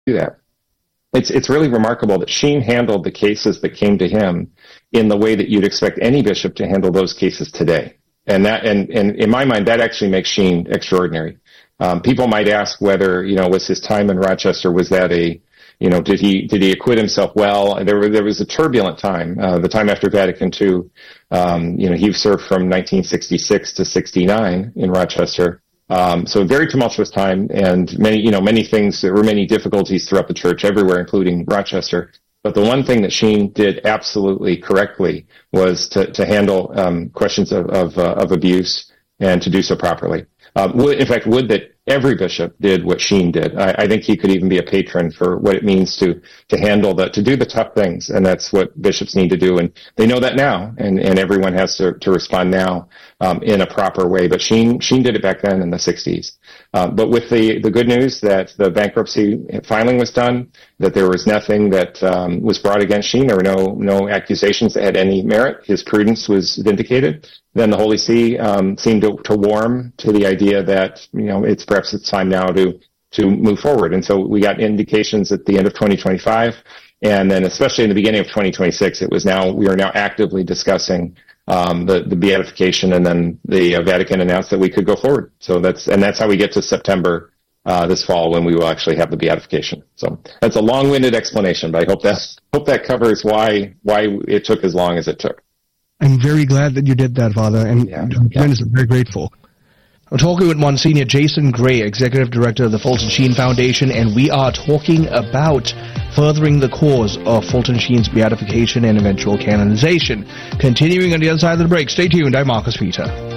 do that. It's really remarkable that Sheen handled the cases that came to him in the way that you'd expect any bishop to handle those cases today. And in my mind, that actually makes Sheen extraordinary. People might ask whether, was his time in Rochester, was that did he acquit himself well? There was a turbulent time, the time after Vatican II. He served from 1966 to 69 in Rochester. So a very tumultuous time, and many things. There were many difficulties throughout the church, everywhere, including Rochester. But the one thing that Sheen did absolutely correctly was to handle questions of abuse, and to do so properly. Would that every bishop did what Sheen did. I think he could even be a patron for what it means to do the tough things, and that's what bishops need to do. And they know that now, and everyone has to respond now in a proper way. But Sheen did it back then in the 60s. But with the good news that the bankruptcy filing was done, that there was nothing that was brought against Sheen, there were no accusations that had any merit, his prudence was vindicated, then the Holy See seemed to warm to the idea that it's time now to move forward. And so we got indications at the end of 2025, and then especially in the beginning of 2026, we are now actively discussing the beatification, and then the Vatican announced that we could go forward. So that's how we get to September this fall, when we will actually have the beatification. So that's a long-winded explanation, but I hope that covers why it took as long as it took. I'm very glad that you did that, Father, and I'm very grateful. I'm talking with Monsignor Jason Gray, Executive Director of the Fulton Sheen Foundation, and we are talking about furthering the cause of Fulton Sheen's beatification and eventual canonization. Continuing on the other side of the break. Stay tuned. I'm Marcus Peter.